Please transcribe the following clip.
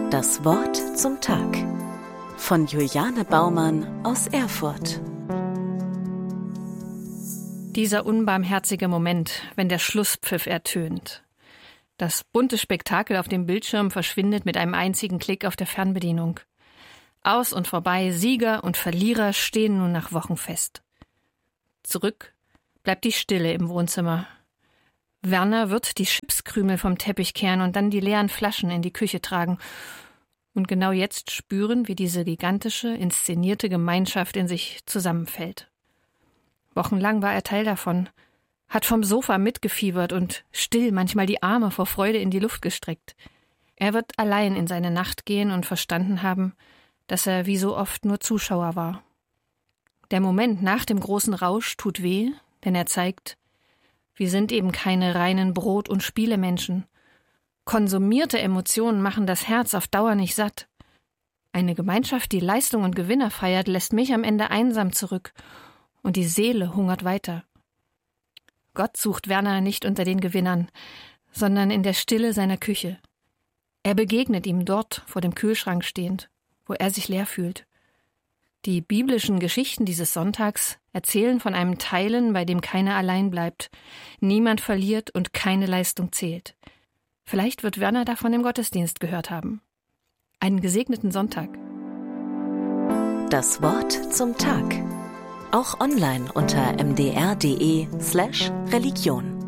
Das Wort zum Tag von Juliane Baumann aus Erfurt. Dieser unbarmherzige Moment, wenn der Schlusspfiff ertönt. Das bunte Spektakel auf dem Bildschirm verschwindet mit einem einzigen Klick auf der Fernbedienung. Aus und vorbei, Sieger und Verlierer stehen nun nach Wochen fest. Zurück bleibt die Stille im Wohnzimmer. Werner wird die Chipskrümel vom Teppich kehren und dann die leeren Flaschen in die Küche tragen. Und genau jetzt spüren, wie diese gigantische, inszenierte Gemeinschaft in sich zusammenfällt. Wochenlang war er Teil davon, hat vom Sofa mitgefiebert und still manchmal die Arme vor Freude in die Luft gestreckt. Er wird allein in seine Nacht gehen und verstanden haben, dass er wie so oft nur Zuschauer war. Der Moment nach dem großen Rausch tut weh, denn er zeigt, wir sind eben keine reinen Brot- und Spielemenschen. Konsumierte Emotionen machen das Herz auf Dauer nicht satt. Eine Gemeinschaft, die Leistung und Gewinner feiert, lässt mich am Ende einsam zurück und die Seele hungert weiter. Gott sucht Werner nicht unter den Gewinnern, sondern in der Stille seiner Küche. Er begegnet ihm dort vor dem Kühlschrank stehend, wo er sich leer fühlt. Die biblischen Geschichten dieses Sonntags erzählen von einem Teilen, bei dem keiner allein bleibt, niemand verliert und keine Leistung zählt. Vielleicht wird Werner davon im Gottesdienst gehört haben. Einen gesegneten Sonntag. Das Wort zum Tag. Auch online unter mdr.de/Religion.